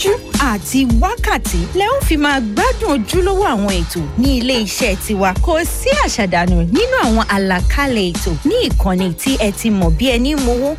ìṣẹ́jú àti wákàtí lẹ ó fi máa gbádùn ojúlówó àwọn ètò ní ilé iṣẹ́ tiwa. Kò sí àṣàdànù nínú àwọn àlàkalẹ̀ ètò ní ìkànnì tí ẹ ti mọ̀ bí ẹni mowó